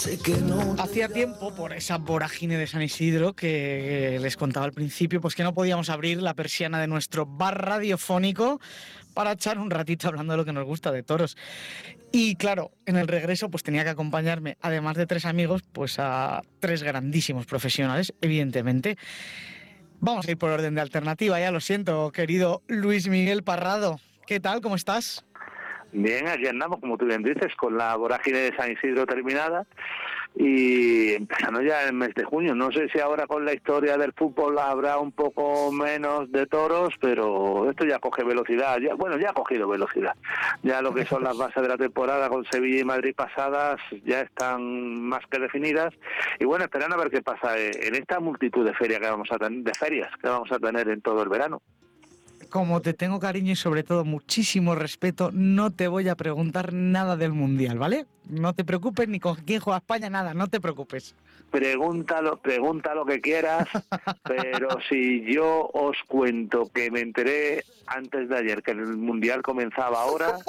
Hacía tiempo, por esa vorágine de San Isidro que les contaba al principio, pues que no podíamos abrir la persiana de nuestro bar radiofónico para echar un ratito hablando de lo que nos gusta, de toros. Y claro, en el regreso pues tenía que acompañarme, además de 3 amigos, pues a 3 grandísimos profesionales, evidentemente. Vamos a ir por orden de alternativa, ya lo siento, querido Luis Miguel Parrado. ¿Qué tal? ¿Cómo estás? Bien, aquí andamos, como tú bien dices, con la vorágine de San Isidro terminada y empezando ya el mes de junio. No sé si ahora con la historia del fútbol habrá un poco menos de toros, pero esto ya coge velocidad. Ya ha cogido velocidad. Ya lo que son las bases de la temporada con Sevilla y Madrid pasadas ya están más que definidas. Y bueno, esperando a ver qué pasa en esta multitud de ferias que vamos a tener, en todo el verano. Como te tengo cariño y sobre todo muchísimo respeto, no te voy a preguntar nada del Mundial, ¿vale? No te preocupes ni con quién juega España, nada, no te preocupes. Pregunta lo que quieras, pero si yo os cuento que me enteré antes de ayer que el Mundial comenzaba ahora...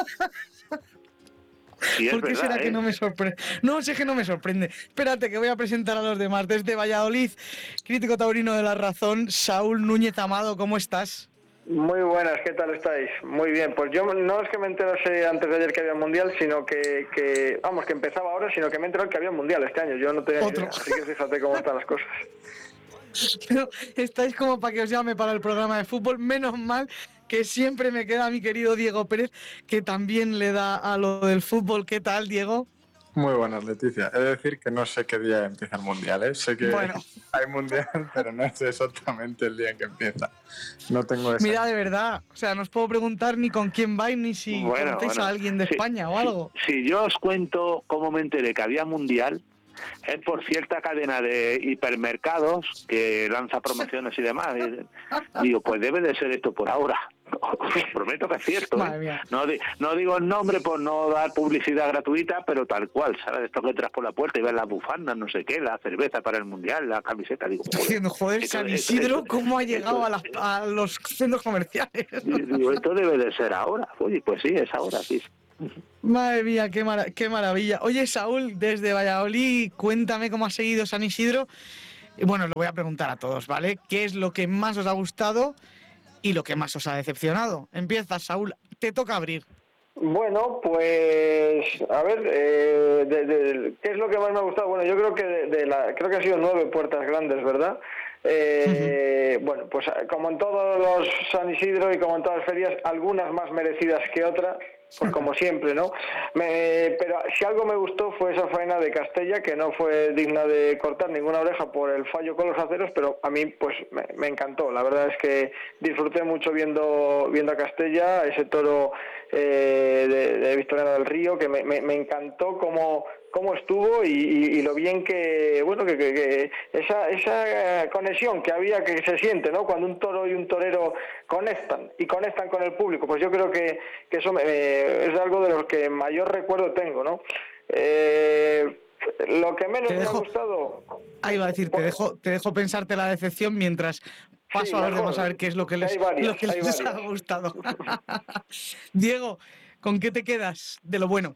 Sí, ¿Por qué verdad, será que no me sorprende? No sé que no me sorprende. Espérate, que voy a presentar a los demás. Desde Valladolid, crítico taurino de La Razón, Saúl Núñez Amado, ¿cómo estás? Muy buenas, ¿qué tal estáis? Muy bien, pues yo no es que me enterase antes de ayer que había Mundial, sino que empezaba ahora, sino que me he enterado que había Mundial este año, yo no tenía ni idea, así que fíjate cómo están las cosas. Pero estáis como para que os llame para el programa de fútbol, menos mal que siempre me queda mi querido Diego Pérez, que también le da a lo del fútbol. ¿Qué tal, Diego? Muy buenas, Leticia. He de decir que no sé qué día empieza el Mundial, ¿eh? Sé que hay Mundial, pero no sé exactamente el día en que empieza. No tengo esa. Mira, de verdad, o sea, no os puedo preguntar ni con quién vais, ni si conocéis a alguien de España o algo. Si yo os cuento cómo me enteré que había Mundial, es por cierta cadena de hipermercados que lanza promociones y demás. Digo, pues debe de ser esto por ahora. Os prometo que es cierto. No digo el nombre por no dar publicidad gratuita, pero tal cual, ¿sabes? Esto que entras por la puerta y ves las bufandas, no sé qué, la cerveza para el Mundial, la camiseta. Digo, joder, San Isidro, ¿cómo ha llegado a los centros comerciales? Digo, esto debe de ser ahora. Oye, pues sí, es ahora, sí. Madre mía, qué maravilla. Oye, Saúl, desde Valladolid, cuéntame cómo ha seguido San Isidro. Y bueno, lo voy a preguntar a todos, ¿vale? ¿Qué es lo que más os ha gustado y lo que más os ha decepcionado? Empieza, Saúl, te toca abrir. Bueno, pues a ver, ¿qué es lo que más me ha gustado? Bueno, yo creo que creo que han sido 9 puertas grandes, ¿verdad? Bueno, pues como en todos los San Isidro y como en todas las ferias, algunas más merecidas que otras, pues como siempre, ¿no? Pero si algo me gustó fue esa faena de Castella, que no fue digna de cortar ninguna oreja por el fallo con los aceros, pero a mí pues me encantó. La verdad es que disfruté mucho viendo a Castella, ese toro de Victoriano del Río, que me encantó cómo estuvo y lo bien que, bueno, que esa conexión que había, que se siente, ¿no? Cuando un toro y un torero conectan con el público, pues yo creo que eso es algo de lo que mayor recuerdo tengo, ¿no? Lo que menos me ha gustado... Ahí va a decir, te dejo pensarte la decepción mientras paso a los demás a ver qué es lo que les ha gustado. Diego, ¿con qué te quedas de lo bueno?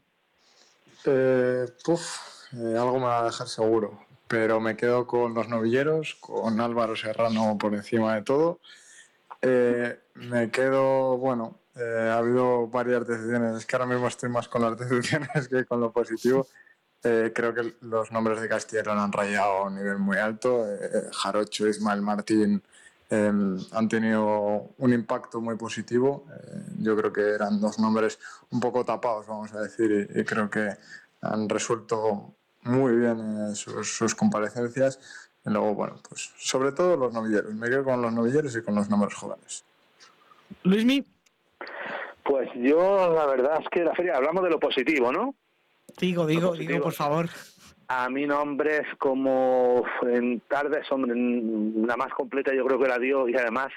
Algo me va a dejar seguro, pero me quedo con los novilleros, con Álvaro Serrano por encima de todo. Me quedo, bueno, ha habido varias decepciones, es que ahora mismo estoy más con las decepciones que con lo positivo. Creo que los nombres de Castilla han rayado a un nivel muy alto. Jarocho, Ismael Martín han tenido un impacto muy positivo. Yo creo que eran 2 nombres un poco tapados, vamos a decir, y creo que han resuelto muy bien sus comparecencias. Y luego, bueno, pues sobre todo los novilleros. Me quedo con los novilleros y con los nombres jóvenes. Luismi. Pues yo, la verdad es que la feria, hablamos de lo positivo, ¿no? Digo, por favor. A mí nombres como en tardes, hombre, la más completa yo creo que la dio, y además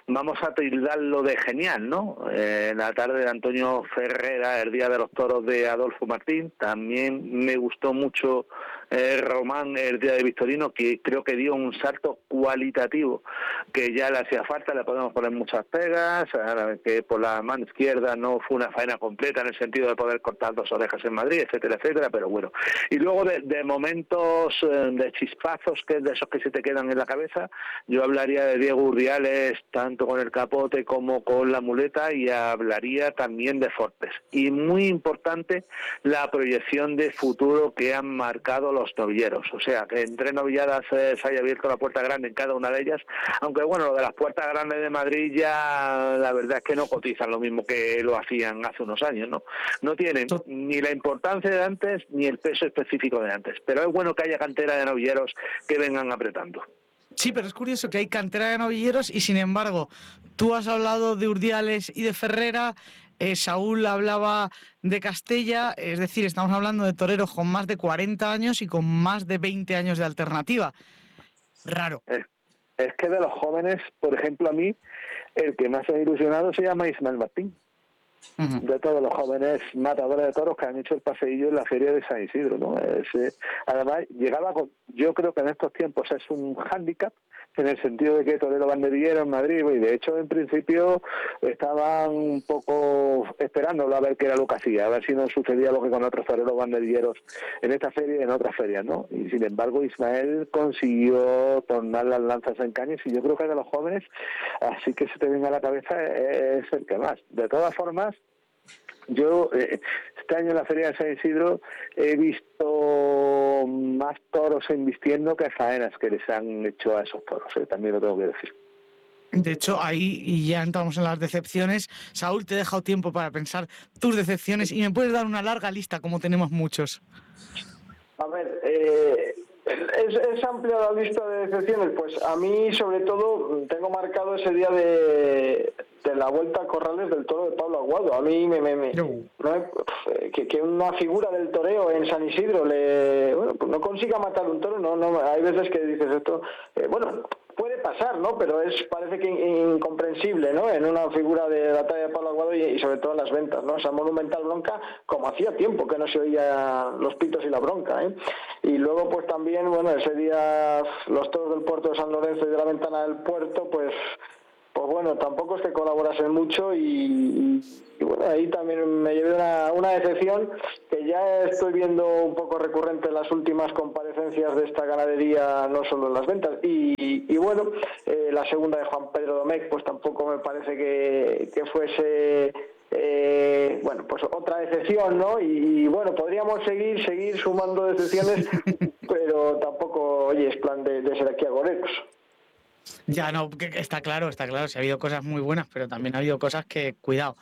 vamos a tildarlo de genial, ¿no? La tarde de Antonio Ferrera, el día de los toros de Adolfo Martín, también me gustó mucho Román, el día de Victorino, que creo que dio un salto cualitativo que ya le hacía falta. Le podemos poner muchas pegas, que por la mano izquierda no fue una faena completa en el sentido de poder cortar 2 orejas en Madrid, etcétera, etcétera, pero bueno. Y luego de momentos, de chispazos, que de esos que se te quedan en la cabeza, yo hablaría de Diego Urdiales, tanto con el capote como con la muleta, y hablaría también de Fortes. Y muy importante, la proyección de futuro que han marcado los novilleros. O sea, que en 3 novilladas se haya abierto la puerta grande en cada una de ellas, aunque bueno, lo de las puertas grandes de Madrid ya la verdad es que no cotizan lo mismo que lo hacían hace unos años, ¿no? No tienen ni la importancia de antes ni el peso específico de antes, pero es bueno que haya cantera de novilleros que vengan apretando. Sí, pero es curioso que hay cantera de novilleros y sin embargo, tú has hablado de Urdiales y de Ferrera, Saúl hablaba de Castella, es decir, estamos hablando de toreros con más de 40 años y con más de 20 años de alternativa. Raro. Es que de los jóvenes, por ejemplo, a mí, el que más ha ilusionado se llama Ismael Martín. Uh-huh. De todos los jóvenes matadores de toros que han hecho el paseillo en la feria de San Isidro, ¿no? Además, llegaba con, yo creo que en estos tiempos es un hándicap, en el sentido de que torero banderillero en Madrid, y de hecho en principio estaban un poco esperándolo a ver qué era lo que hacía, a ver si no sucedía lo que con otros toreros banderilleros en esta feria y en otras ferias, ¿no? Y sin embargo Ismael consiguió tornar las lanzas en cañas, y yo creo que de los jóvenes, así que se te venga a la cabeza, es el que más. De todas formas, yo este año en la feria de San Isidro he visto más toros embistiendo que faenas que les han hecho a esos toros, también lo tengo que decir. De hecho, ahí, y ya entramos en las decepciones, Saúl, te he dejado tiempo para pensar tus decepciones y me puedes dar una larga lista, como tenemos muchos. A ver, ¿es amplia la lista de decepciones? Pues a mí, sobre todo, tengo marcado ese día de la Vuelta a Corrales del toro de Pablo Aguado. A mí que una figura del toreo en San Isidro pues no consiga matar un toro, no hay veces que dices esto, puede pasar, ¿no? Pero parece que incomprensible, ¿no? En una figura de la talla de Pablo Aguado y sobre todo en las ventas, ¿no? Esa monumental bronca, como hacía tiempo que no se oía los pitos y la bronca, ¿eh? Y luego, pues también, ese día los toros del puerto de San Lorenzo y de la Ventana del Puerto, pues bueno, tampoco es que colaborasen mucho y ahí también me llevé una decepción que ya estoy viendo un poco recurrente en las últimas comparecencias de esta ganadería, no solo en las ventas. La segunda de Juan Pedro Domecq, pues tampoco me parece que fuese... pues otra decepción, ¿no? Y podríamos seguir sumando decepciones, pero tampoco, es plan de ser aquí agoreros. Ya, no, está claro, si ha habido cosas muy buenas, pero también ha habido cosas que, cuidado.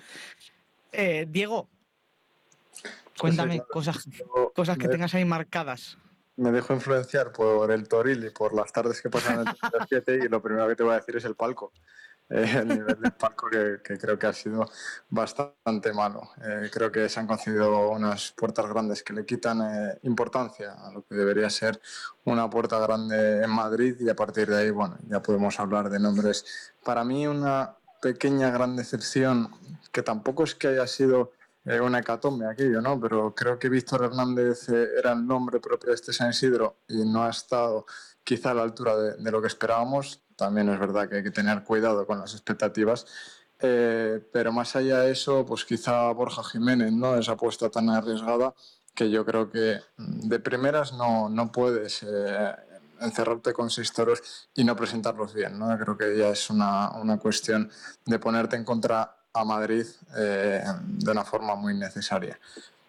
Diego, cuéntame, sí, claro, cosas que tengas ahí marcadas. Me dejo influenciar por el Toril y por las tardes que pasan en el 7 y lo primero que te voy a decir es el palco. El nivel del palco que creo que ha sido bastante malo. Creo que se han concedido unas puertas grandes que le quitan importancia a lo que debería ser una puerta grande en Madrid, y a partir de ahí, ya podemos hablar de nombres. Para mí una pequeña gran decepción, que tampoco es que haya sido una hecatombe aquello, ¿no? Pero creo que Víctor Hernández era el nombre propio de este San Isidro y no ha estado quizá a la altura de lo que esperábamos. También es verdad que hay que tener cuidado con las expectativas, pero más allá de eso, pues quizá Borja Jiménez, ¿no? Esa apuesta tan arriesgada que yo creo que de primeras no puedes encerrarte con 6 toros y no presentarlos bien, ¿no? Creo que ya es una cuestión de ponerte en contra a Madrid de una forma muy necesaria.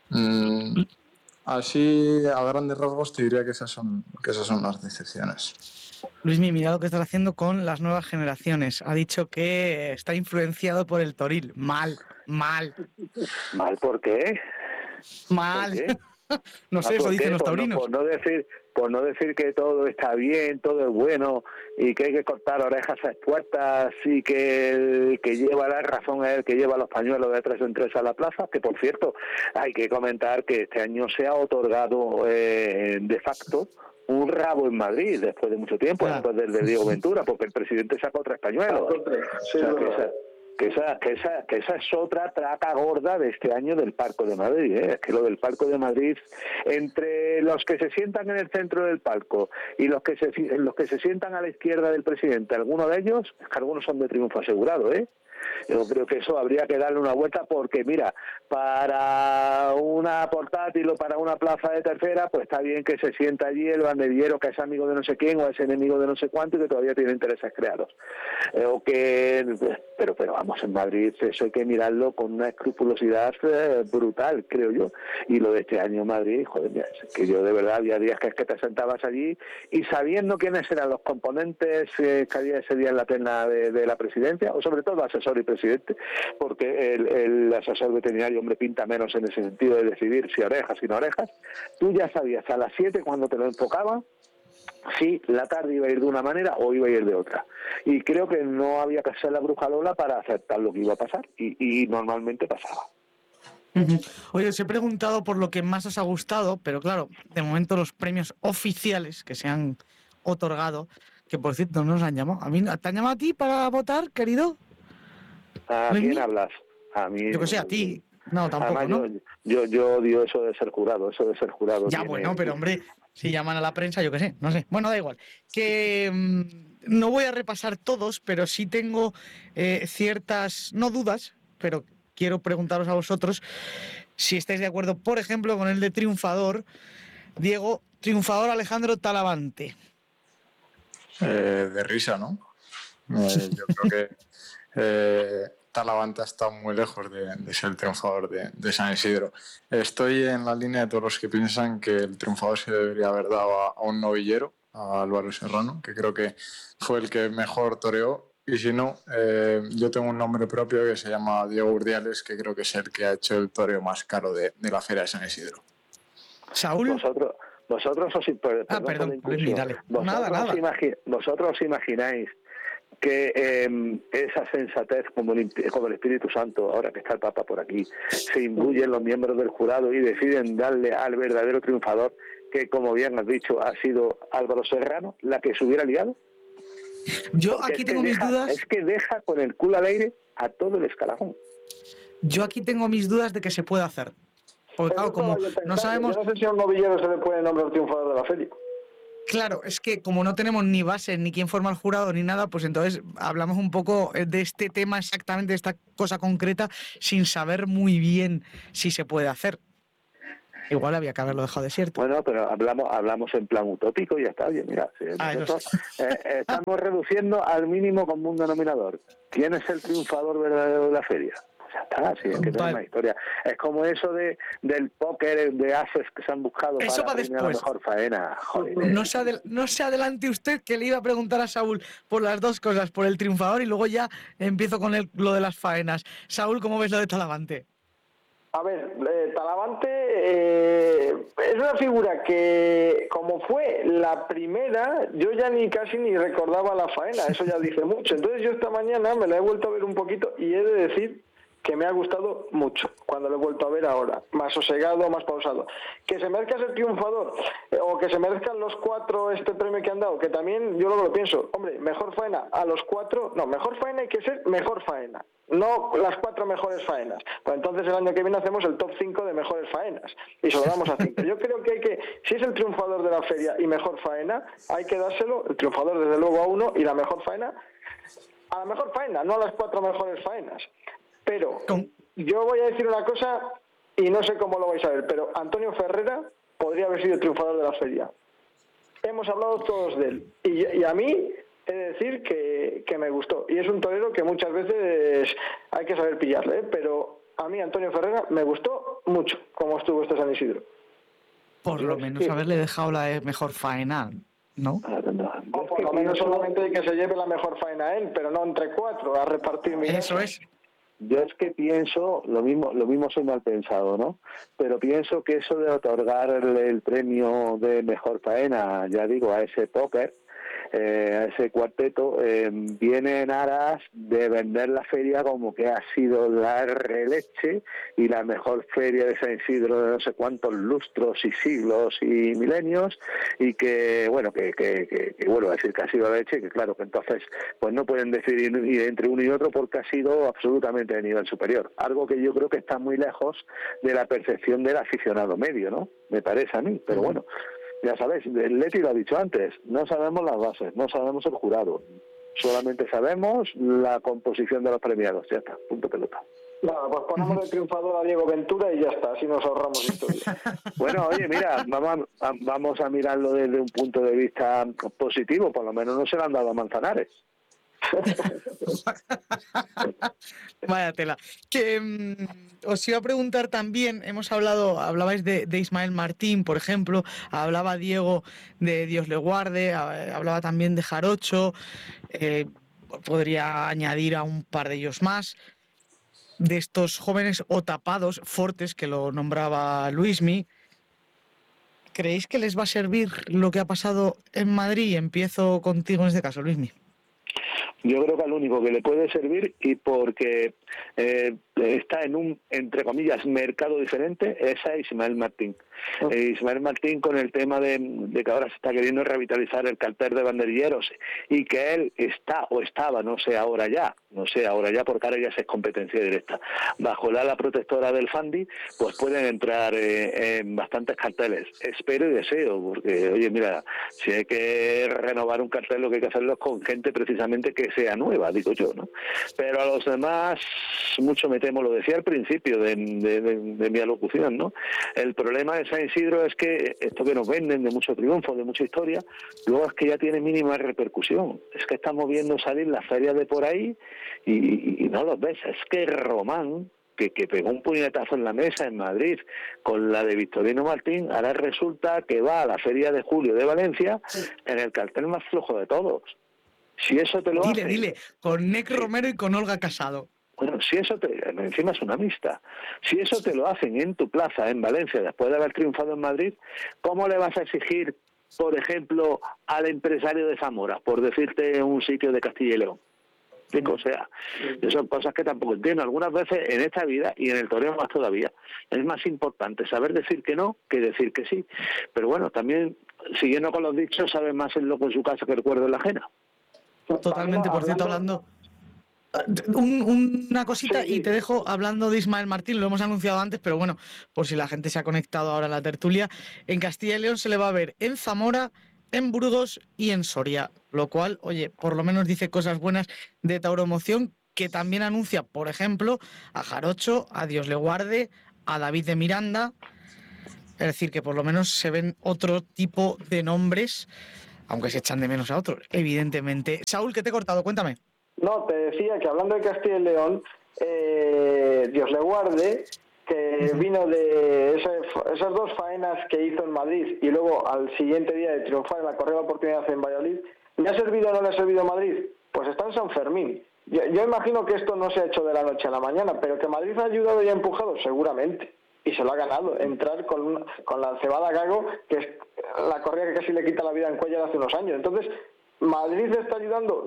Así, a grandes rasgos, te diría que esas son las decepciones. Luismi, mira lo que estás haciendo con las nuevas generaciones. Ha dicho que está influenciado por el Toril. Mal. ¿Mal por qué? Mal. ¿Por qué? No sé, eso dicen los taurinos. Por no decir que todo está bien, todo es bueno y que hay que cortar orejas a expuestas y que el que lleva la razón es el que lleva los pañuelos de 3 en 3 a la plaza, que por cierto hay que comentar que este año se ha otorgado de facto un rabo en Madrid después de mucho tiempo, después del de Diego Ventura, porque el presidente sacó 3 pañuelos. Sí, que esa es otra traca gorda de este año del Palco de Madrid, ¿eh? Es que lo del Palco de Madrid, entre los que se sientan en el centro del palco y los que se sientan a la izquierda del presidente, algunos de ellos, es que algunos son de triunfo asegurado, ¿eh? Yo creo que eso habría que darle una vuelta porque, mira, para una portátil o para una plaza de tercera, pues está bien que se sienta allí el banderillero que es amigo de no sé quién o es enemigo de no sé cuánto y que todavía tiene intereses creados. Pero vamos, en Madrid eso hay que mirarlo con una escrupulosidad brutal, creo yo. Y lo de este año en Madrid, joder, es que yo de verdad había días que es que te sentabas allí y sabiendo quiénes eran los componentes que había ese día en la terna de la presidencia, o sobre todo asesor y presidente, porque el asesor veterinario, hombre, pinta menos en ese sentido de decidir si orejas, si no orejas. Tú ya sabías a las 7 cuando te lo enfocaban si la tarde iba a ir de una manera o iba a ir de otra. Y creo que no había que ser la bruja Lola para aceptar lo que iba a pasar y normalmente pasaba. Oye, os he preguntado por lo que más os ha gustado, pero claro, de momento los premios oficiales que se han otorgado, que por cierto no nos han llamado. ¿Te han llamado a ti para votar, querido? ¿A quién hablas? A mí. Yo que sé, a ti. No, tampoco, además, ¿no? Yo odio eso de ser jurado, Ya, bueno, pero hombre, si llaman a la prensa, yo qué sé, no sé. Bueno, da igual. Que no voy a repasar todos, pero sí tengo ciertas, no dudas, pero quiero preguntaros a vosotros si estáis de acuerdo, por ejemplo, con el de triunfador, Diego, triunfador Alejandro Talavante. De risa, ¿no? Yo creo que Talavante está muy lejos de ser el triunfador de San Isidro. Estoy en la línea de todos los que piensan que el triunfador se debería haber dado a un novillero, a Álvaro Serrano, que creo que fue el que mejor toreó. Y si no, yo tengo un nombre propio que se llama Diego Urdiales, que creo que es el que ha hecho el toreo más caro de la Feria de San Isidro. ¿Saúl? Vosotros os perdón, dale. Nada. Vosotros os imagináis que esa sensatez como el Espíritu Santo, ahora que está el Papa por aquí, se imbuyen los miembros del jurado y deciden darle al verdadero triunfador, que como bien has dicho ha sido Álvaro Serrano, la que se hubiera liado. Yo porque aquí tengo mis dudas. Es que deja con el culo al aire a todo el escalafón. Yo aquí tengo mis dudas de que se pueda hacer. Porque claro, como no sabemos... Yo no sé si a un novillero se le puede nombrar triunfador de la feria. Claro, es que como no tenemos ni base, ni quién forma el jurado, ni nada, pues entonces hablamos un poco de este tema exactamente, de esta cosa concreta, sin saber muy bien si se puede hacer. Igual había que haberlo dejado desierto. Bueno, pero hablamos en plan utópico y ya está bien. Mira, estamos reduciendo al mínimo común denominador. ¿Quién es el triunfador verdadero de la feria? Ya está, sí, es que no es una historia. Es como eso del póker de ases que se han buscado eso para premiar la mejor faena. Joder. No se adelante usted, que le iba a preguntar a Saúl por las dos cosas, por el triunfador y luego ya empiezo con lo de las faenas. Saúl, ¿cómo ves lo de Talavante? A ver, Talavante es una figura que, como fue la primera, yo ya casi ni recordaba la faena, eso ya dice mucho. Entonces yo esta mañana me la he vuelto a ver un poquito y he de decir que me ha gustado mucho cuando lo he vuelto a ver ahora, más sosegado, más pausado. Que se merezca ser triunfador o que se merezcan los 4 este premio que han dado, que también yo luego lo pienso, hombre, mejor faena a los 4, no, mejor faena hay que ser mejor faena, no las 4 mejores faenas. Pues entonces el año que viene hacemos el top 5 de mejores faenas y se lo damos a 5. Yo creo que si es el triunfador de la feria y mejor faena, hay que dárselo, el triunfador desde luego a uno y la mejor faena a la mejor faena, no a las 4 mejores faenas. Pero yo voy a decir una cosa y no sé cómo lo vais a ver, pero Antonio Ferrera podría haber sido el triunfador de la feria. Hemos hablado todos de él y a mí he de decir que me gustó. Y es un torero que muchas veces hay que saber pillarle, pero a mí Antonio Ferrera me gustó mucho cómo estuvo este San Isidro. Por lo menos haberle dejado la mejor faena, ¿no? O por lo menos solamente que se lleve la mejor faena a él, pero no entre 4 a repartir millones. Eso es. Yo es que pienso, lo mismo soy mal pensado, ¿no? Pero pienso que eso de otorgarle el premio de mejor faena, ya digo, a ese póker, a ese cuarteto, viene en aras de vender la feria como que ha sido la releche y la mejor feria de San Isidro de no sé cuántos lustros y siglos y milenios, y que bueno, que vuelvo a decir que ha sido la leche, que claro, que entonces pues no pueden decidir entre uno y otro porque ha sido absolutamente de nivel superior, algo que yo creo que está muy lejos de la percepción del aficionado medio, ¿no? Me parece a mí, pero bueno, ya sabéis, el Leti lo ha dicho antes, no sabemos las bases, no sabemos el jurado, solamente sabemos la composición de los premiados, ya está, punto pelota. Nada, pues ponemos de triunfador a Diego Ventura y ya está, así nos ahorramos historia. Bueno, oye, mira, vamos a mirarlo desde un punto de vista positivo, por lo menos no se le han dado a Manzanares. Vaya tela. Que os iba a preguntar también, hablabais de Ismael Martín, por ejemplo, hablaba Diego de Dios le guarde, hablaba también de Jarocho, podría añadir a un par de ellos más, de estos jóvenes o tapados, Fortes, que lo nombraba Luismi. ¿Creéis que les va a servir lo que ha pasado en Madrid? Empiezo contigo en este caso, Luismi. Yo creo que al único que le puede servir, y porque está en un, entre comillas, mercado diferente, es a Ismael Martín. Ismael Martín, con el tema de que ahora se está queriendo revitalizar el cartel de banderilleros y que él está o estaba, no sé ahora ya porque ahora ya es competencia directa, bajo el ala protectora del Fandi, pues pueden entrar en bastantes carteles. Espero y deseo, porque oye, mira, si hay que renovar un cartel, lo que hay que hacerlo es con gente precisamente que sea nueva, digo yo, ¿no? Pero a los demás, mucho me temo, lo decía al principio de mi alocución, ¿no? El problema de San Isidro es que esto que nos venden de mucho triunfo, de mucha historia, luego es que ya tiene mínima repercusión. Es que estamos viendo salir las ferias de por ahí y no los ves. Es que Román, que pegó un puñetazo en la mesa en Madrid con la de Victorino Martín, ahora resulta que va a la feria de julio de Valencia en el cartel más flojo de todos. Si eso te lo hace... Dile, con Nec Romero y con Olga Casado. Bueno, si eso encima es una mixta. Si eso te lo hacen en tu plaza, en Valencia, después de haber triunfado en Madrid, ¿cómo le vas a exigir, por ejemplo, al empresario de Zamora, por decirte un sitio de Castilla y León? O sea, son cosas que tampoco entiendo. Algunas veces en esta vida, y en el toreo más todavía, es más importante saber decir que no que decir que sí. Pero bueno, también, siguiendo con los dichos, sabe más el loco en su casa que el cuerdo en la ajena. Totalmente, por cierto, hablando... Una cosita y te dejo hablando de Ismael Martín, lo hemos anunciado antes, pero bueno, por si la gente se ha conectado ahora a la tertulia, en Castilla y León se le va a ver en Zamora, en Burgos y en Soria, lo cual, oye, por lo menos dice cosas buenas de Tauromoción, que también anuncia, por ejemplo, a Jarocho, a Dios le guarde, a David de Miranda, es decir, que por lo menos se ven otro tipo de nombres, aunque se echan de menos a otros, evidentemente. Saúl, que te he cortado, cuéntame. No, te decía que hablando de Castilla y León, Dios le guarde, que vino de esas dos faenas que hizo en Madrid y luego al siguiente día de triunfar en la correa de oportunidad en Valladolid, ¿le ha servido o no le ha servido a Madrid? Pues está en San Fermín. Yo imagino que esto no se ha hecho de la noche a la mañana, pero que Madrid ha ayudado y ha empujado, seguramente. Y se lo ha ganado, entrar con la cebada Gago, que es la correa que casi le quita la vida en Cuellar hace unos años. Entonces, ¿Madrid le está ayudando?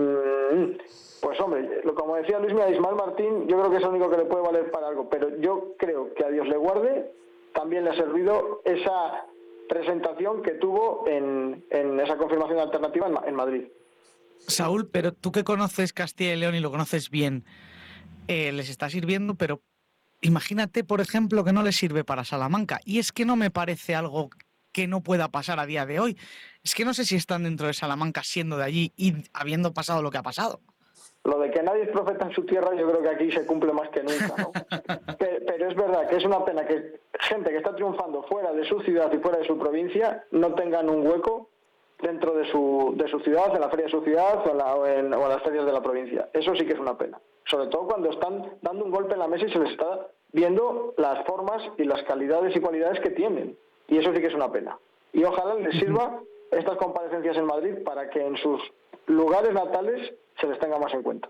Pues hombre, como decía Luis, a Ismael Martín, yo creo que es lo único que le puede valer para algo, pero yo creo que a Dios le guarde también le ha servido esa presentación que tuvo en esa confirmación alternativa en Madrid. Saúl, pero tú que conoces Castilla y León y lo conoces bien, les está sirviendo, pero imagínate, por ejemplo, que no les sirve para Salamanca, y es que no me parece algo que no pueda pasar a día de hoy. Es que no sé si están dentro de Salamanca siendo de allí y habiendo pasado lo que ha pasado. Lo de que nadie es profeta en su tierra, yo creo que aquí se cumple más que nunca, ¿no? Pero es verdad que es una pena que gente que está triunfando fuera de su ciudad y fuera de su provincia no tengan un hueco dentro de su ciudad, en la feria de su ciudad o en las ferias de la provincia. Eso sí que es una pena. Sobre todo cuando están dando un golpe en la mesa y se les está viendo las formas y las calidades y cualidades que tienen. Y eso sí que es una pena. Y ojalá les sirva estas comparecencias en Madrid para que en sus lugares natales se les tenga más en cuenta.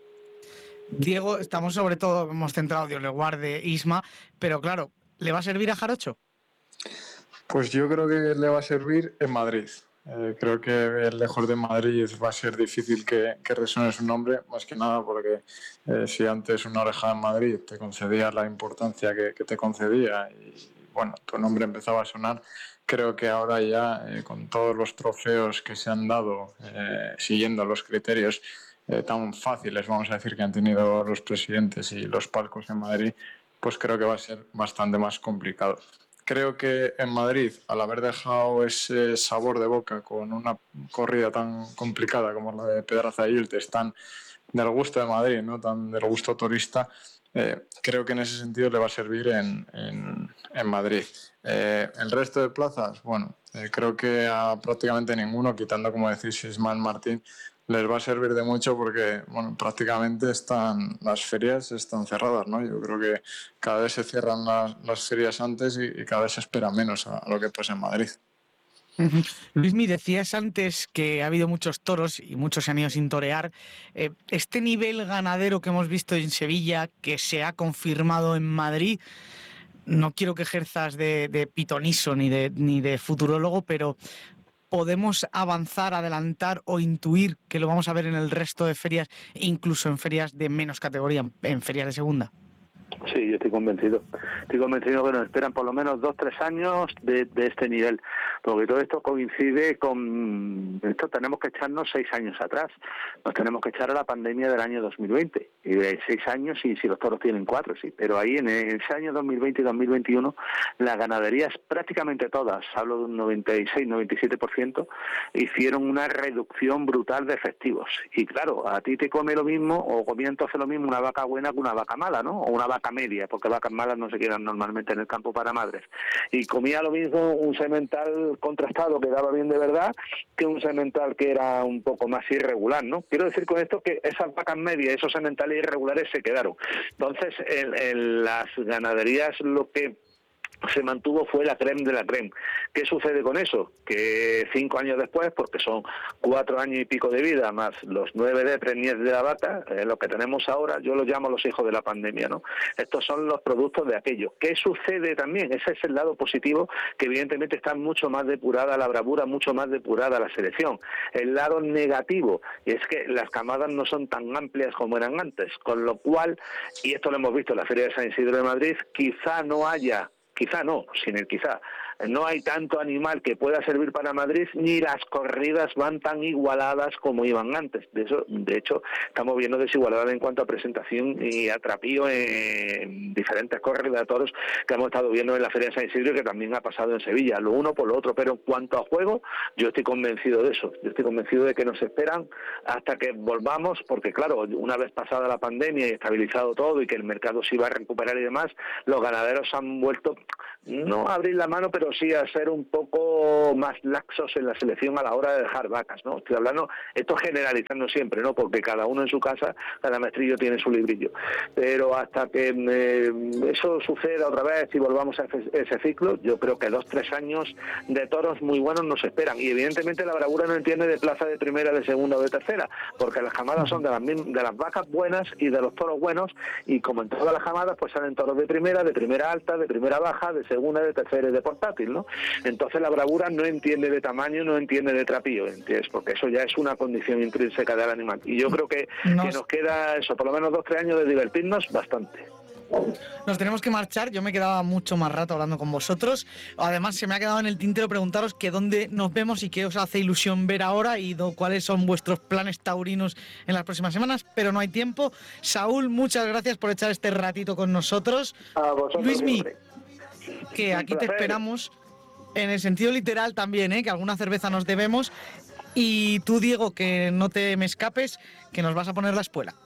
Diego, estamos sobre todo, hemos centrado, Dios le guarde, Isma, pero claro, ¿le va a servir a Jarocho? Pues yo creo que le va a servir en Madrid. Creo que lejos de Madrid va a ser difícil que resuene su nombre, más que nada porque si antes una oreja en Madrid te concedía la importancia que te concedía y bueno, tu nombre empezaba a sonar, creo que ahora ya con todos los trofeos que se han dado, siguiendo los criterios tan fáciles, vamos a decir, que han tenido los presidentes y los palcos en Madrid, pues creo que va a ser bastante más complicado. Creo que en Madrid, al haber dejado ese sabor de boca con una corrida tan complicada como la de Pedraza y Iltes, tan del gusto de Madrid, ¿no? Tan del gusto turista, creo que en ese sentido le va a servir en Madrid. El resto de plazas, bueno, creo que a prácticamente ninguno, quitando, como decís, Ismael Martín, les va a servir de mucho porque, bueno, prácticamente las ferias están cerradas, ¿no? Yo creo que cada vez se cierran las ferias antes y cada vez se espera menos a lo que pasa en Madrid. Luismi, decías antes que ha habido muchos toros y muchos se han ido sin torear. Este nivel ganadero que hemos visto en Sevilla, que se ha confirmado en Madrid, no quiero que ejerzas de pitoniso ni de futurólogo, pero ¿podemos avanzar, adelantar o intuir que lo vamos a ver en el resto de ferias, incluso en ferias de menos categoría, en ferias de segunda? Sí, yo estoy convencido. Estoy convencido que nos esperan por lo menos 2-3 años de este nivel, porque todo esto coincide con... Esto tenemos que echarnos 6 años atrás. Nos tenemos que echar a la pandemia del año 2020. Y de 6 años, y si los toros tienen 4, sí. Pero ahí en ese año 2020 y 2021, las ganaderías prácticamente todas, hablo de un 96-97%, hicieron una reducción brutal de efectivos. Y claro, a ti te come lo mismo, o comía entonces lo mismo una vaca buena que una vaca mala, ¿no? O una vaca media, porque vacas malas no se quedan normalmente en el campo para madres. Y comía lo mismo un semental contrastado que daba bien de verdad que un semental que era un poco más irregular, ¿no? Quiero decir con esto que esas vacas medias, esos sementales irregulares se quedaron. Entonces, en las ganaderías lo que se mantuvo fue la creme de la creme. ¿Qué sucede con eso? Que 5 años después, porque son 4 años y pico de vida, más los 9 de preñez de la vaca, lo que tenemos ahora, yo lo llamo los hijos de la pandemia, ¿no? Estos son los productos de aquello. ¿Qué sucede también? Ese es el lado positivo, que evidentemente está mucho más depurada la bravura, mucho más depurada la selección. El lado negativo es que las camadas no son tan amplias como eran antes, con lo cual, y esto lo hemos visto en la Feria de San Isidro de Madrid, quizá no, sin el quizá, no hay tanto animal que pueda servir para Madrid, ni las corridas van tan igualadas como iban antes. De hecho, estamos viendo desigualdad en cuanto a presentación y atrapío en diferentes corridas de toros que hemos estado viendo en la Feria de San Isidro y que también ha pasado en Sevilla, lo uno por lo otro. Pero en cuanto a juego, yo estoy convencido de eso. Yo estoy convencido de que nos esperan hasta que volvamos, porque claro, una vez pasada la pandemia y estabilizado todo y que el mercado se iba a recuperar y demás, los ganaderos han vuelto no a abrir la mano, pero sí a ser un poco más laxos en la selección a la hora de dejar vacas, ¿no? Estoy hablando, esto generalizando siempre, ¿no? Porque cada uno en su casa, cada maestrillo tiene su librillo. Pero hasta que eso suceda otra vez y volvamos a ese ciclo, yo creo que 2-3 años de toros muy buenos nos esperan. Y evidentemente la bravura no entiende de plaza de primera, de segunda o de tercera, porque las jamadas son de las vacas buenas y de los toros buenos, y como en todas las jamadas, pues salen toros de primera alta, de primera baja, de segunda, de tercera y de portátil, ¿no? Entonces la bravura no entiende de tamaño, no entiende de trapío, ¿entiendes? Porque eso ya es una condición intrínseca del animal. Y yo creo que nos queda eso, por lo menos 2-3 años de divertirnos bastante. Nos tenemos que marchar, yo me quedaba mucho más rato hablando con vosotros. Además, se me ha quedado en el tintero preguntaros que dónde nos vemos y qué os hace ilusión ver ahora y cuáles son vuestros planes taurinos en las próximas semanas, pero no hay tiempo. Saúl, muchas gracias por echar este ratito con nosotros. A vosotros. Luismi, que aquí te esperamos en el sentido literal también, que alguna cerveza nos debemos. Y tú, Diego, que no te me escapes, que nos vas a poner la espuela.